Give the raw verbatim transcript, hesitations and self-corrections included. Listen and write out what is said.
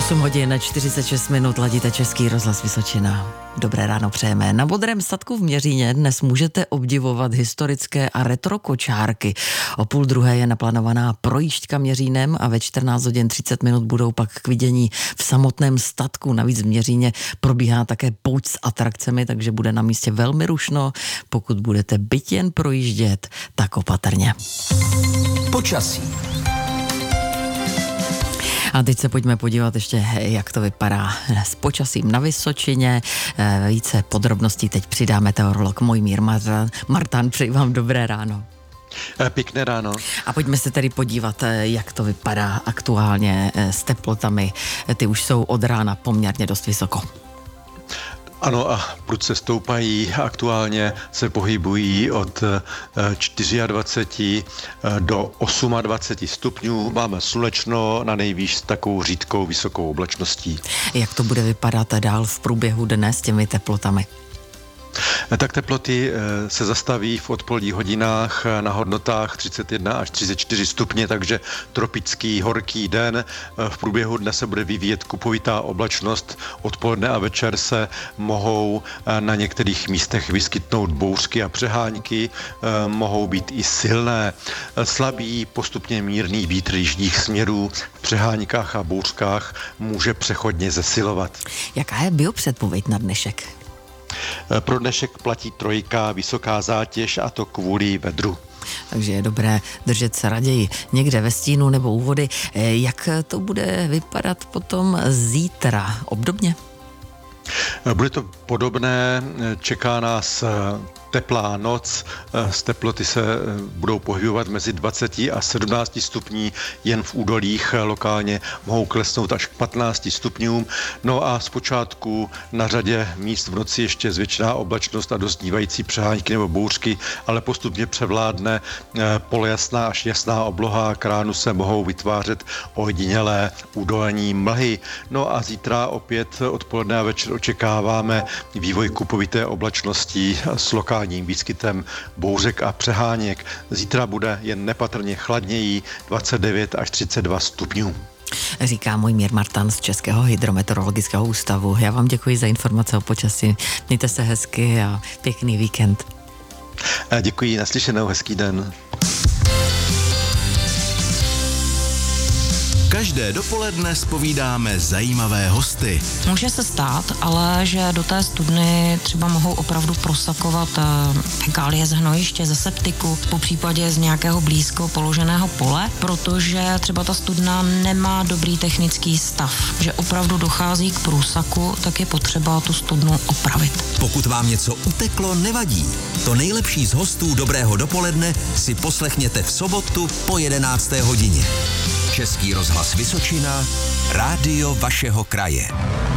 osm hodin čtyřicet šest minut, ladíte Český rozhlas Vysočina. Dobré ráno přejeme. Na Modrém statku v Měříně dnes můžete obdivovat historické a retro kočárky. O půl druhé je naplánovaná projížďka Měřínem a ve čtrnáct hodin třicet minut budou pak k vidění v samotném statku. Navíc v Měříně probíhá také pouť s atrakcemi, takže bude na místě velmi rušno. Pokud budete byť jen projíždět, tak opatrně. Počasí. A teď se pojďme podívat ještě, jak to vypadá s počasím na Vysočině. Více podrobností teď přidá meteorolog Mojmír Martan. Přeji vám dobré ráno. Pěkné ráno. A pojďme se tedy podívat, jak to vypadá aktuálně s teplotami. Ty už jsou od rána poměrně dost vysoko. Ano, a prudce stoupají, aktuálně se pohybují od dvacet čtyři do dvacet osm stupňů. Máme slunečno, na nejvýš s takovou řídkou vysokou oblačností. Jak to bude vypadat dál v průběhu dne s těmi teplotami? Tak teploty se zastaví v odpoledních hodinách na hodnotách třicet jedna až třicet čtyři stupně, takže tropický horký den. V průběhu dne se bude vyvíjet kupovitá oblačnost. Odpoledne a večer se mohou na některých místech vyskytnout bouřky a přehánky, mohou být i silné. Slabý, postupně mírný vítr jižních směrů v přeháňkách a bouřkách může přechodně zesilovat. Jaká je biopředpověď na dnešek? Pro dnešek platí trojka, vysoká zátěž, a to kvůli vedru. Takže je dobré držet se raději někde ve stínu nebo u vody. Jak to bude vypadat potom zítra? Obdobně? Bude to podobné, čeká nás teplá noc, z teploty se budou pohybovat mezi dvacet a sedmnáct stupní, jen v údolích lokálně mohou klesnout až k patnácti stupňům. No a zpočátku na řadě míst v noci ještě zvětšená oblačnost a dost dívající přehánky nebo bouřky, ale postupně převládne polojasná až jasná obloha, k ránu se mohou vytvářet ojedinělé údolní mlhy. No a zítra opět odpoledne a večer očekáváme vývoj kupovité oblačnosti s lokálním výskytem bouřek a přeháněk. Zítra bude jen nepatrně chladněji, dvacet devět až třicet dva stupňů. Říká Mojmír Martan z Českého hydrometeorologického ústavu. Já vám děkuji za informace o počasí. Mějte se hezky a pěkný víkend. A děkuji, naslyšenou, hezký den. Každé dopoledne zpovídáme zajímavé hosty. Může se stát, ale že do té studny třeba mohou opravdu prosakovat fekálie z hnojiště, ze septiku, po případě z nějakého blízko položeného pole, protože třeba ta studna nemá dobrý technický stav, že opravdu dochází k průsaku, tak je potřeba tu studnu opravit. Pokud vám něco uteklo, nevadí. To nejlepší z hostů Dobrého dopoledne si poslechněte v sobotu po jedenácté hodině. Český rozhlas Vysočina, rádio vašeho kraje.